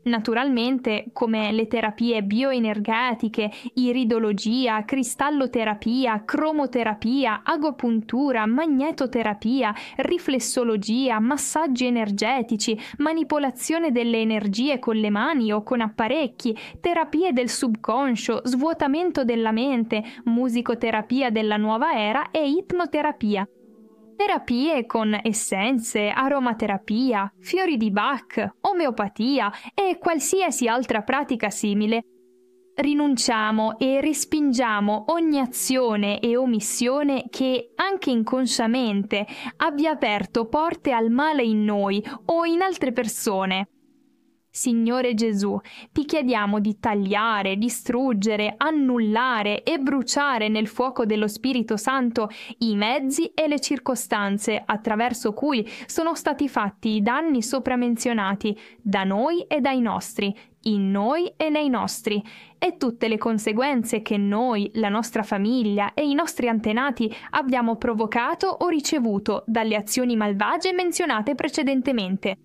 Naturalmente, come le terapie bioenergetiche, iridologia, cristalloterapia, cromoterapia, agopuntura, magnetoterapia, riflessologia, massaggi energetici, manipolazione delle energie con le mani o con apparecchi, terapie del subconscio, svuotamento della mente, musicoterapia della nuova era e ipnoterapia. Terapie con essenze, aromaterapia, fiori di Bach, omeopatia e qualsiasi altra pratica simile. Rinunciamo e respingiamo ogni azione e omissione che, anche inconsciamente, abbia aperto porte al male in noi o in altre persone. Signore Gesù, ti chiediamo di tagliare, distruggere, annullare e bruciare nel fuoco dello Spirito Santo i mezzi e le circostanze attraverso cui sono stati fatti i danni sopramenzionati da noi e dai nostri, in noi e nei nostri, e tutte le conseguenze che noi, la nostra famiglia e i nostri antenati abbiamo provocato o ricevuto dalle azioni malvagie menzionate precedentemente.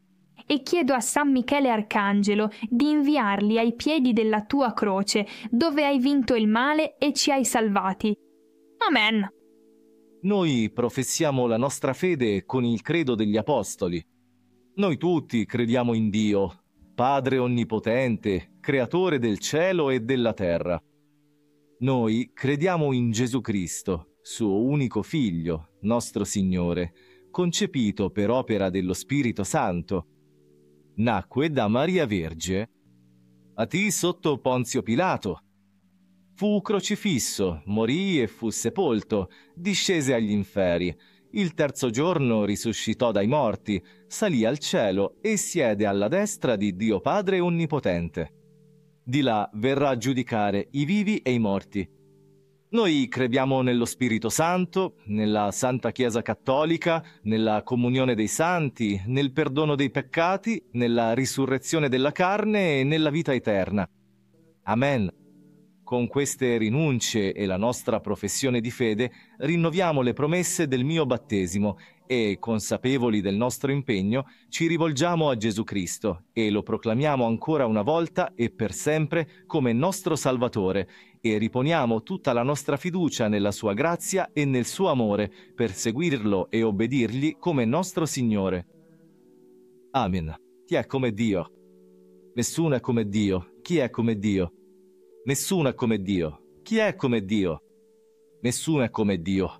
E chiedo a San Michele Arcangelo di inviarli ai piedi della tua croce, dove hai vinto il male e ci hai salvati. Amen. Noi professiamo la nostra fede con il credo degli Apostoli. Noi tutti crediamo in Dio, Padre Onnipotente, Creatore del cielo e della terra. Noi crediamo in Gesù Cristo, suo unico Figlio, nostro Signore, concepito per opera dello Spirito Santo. Nacque da Maria Vergine, patì sotto Ponzio Pilato, fu crocifisso, morì e fu sepolto, discese agli inferi. Il terzo giorno risuscitò dai morti, salì al cielo e siede alla destra di Dio Padre Onnipotente. Di là verrà a giudicare i vivi e i morti. Noi crediamo nello Spirito Santo, nella Santa Chiesa Cattolica, nella comunione dei santi, nel perdono dei peccati, nella risurrezione della carne e nella vita eterna. Amen. Con queste rinunce e la nostra professione di fede rinnoviamo le promesse del mio battesimo e, consapevoli del nostro impegno, ci rivolgiamo a Gesù Cristo e lo proclamiamo ancora una volta e per sempre come nostro Salvatore e riponiamo tutta la nostra fiducia nella sua grazia e nel suo amore per seguirlo e obbedirgli come nostro Signore. Amen. Chi è come Dio? Nessuno è come Dio. Chi è come Dio? Nessuno è come Dio. Chi è come Dio? Nessuno è come Dio.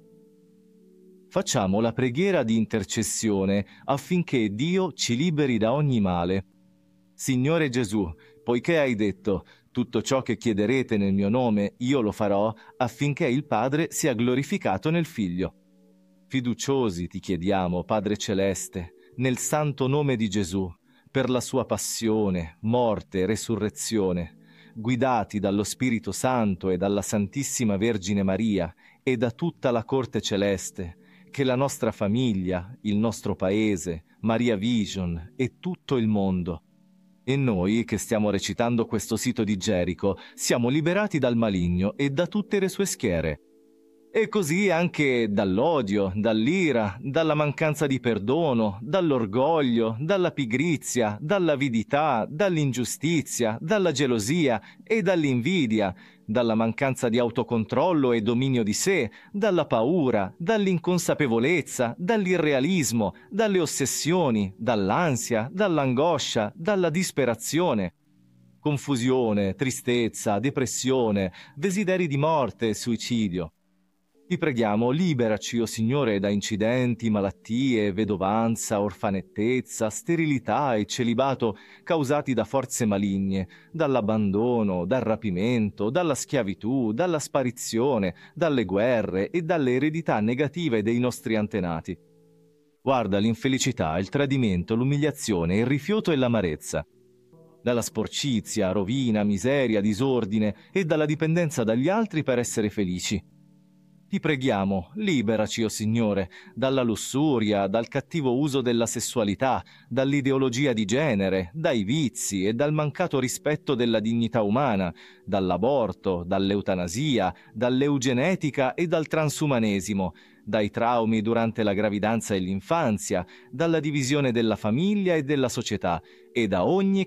Facciamo la preghiera di intercessione affinché Dio ci liberi da ogni male. Signore Gesù, poiché hai detto: tutto ciò che chiederete nel mio nome io lo farò, affinché il Padre sia glorificato nel Figlio. Fiduciosi ti chiediamo, Padre Celeste, nel santo nome di Gesù, per la sua passione, morte e resurrezione, guidati dallo Spirito Santo e dalla Santissima Vergine Maria e da tutta la corte celeste, che la nostra famiglia, il nostro paese, Maria Vision e tutto il mondo, e noi che stiamo recitando questo sito di Gerico, siamo liberati dal maligno e da tutte le sue schiere. E così anche dall'odio, dall'ira, dalla mancanza di perdono, dall'orgoglio, dalla pigrizia, dall'avidità, dall'ingiustizia, dalla gelosia e dall'invidia, dalla mancanza di autocontrollo e dominio di sé, dalla paura, dall'inconsapevolezza, dall'irrealismo, dalle ossessioni, dall'ansia, dall'angoscia, dalla disperazione. Confusione, tristezza, depressione, desideri di morte e suicidio. Ti preghiamo, liberaci, o Signore, da incidenti, malattie, vedovanza, orfanettezza, sterilità e celibato causati da forze maligne, dall'abbandono, dal rapimento, dalla schiavitù, dalla sparizione, dalle guerre e dalle eredità negative dei nostri antenati. Guarda l'infelicità, il tradimento, l'umiliazione, il rifiuto e l'amarezza. Dalla sporcizia, rovina, miseria, disordine e dalla dipendenza dagli altri per essere felici. Ti preghiamo, liberaci, o Signore, dalla lussuria, dal cattivo uso della sessualità, dall'ideologia di genere, dai vizi e dal mancato rispetto della dignità umana, dall'aborto, dall'eutanasia, dall'eugenetica e dal transumanesimo, dai traumi durante la gravidanza e l'infanzia, dalla divisione della famiglia e della società e da ogni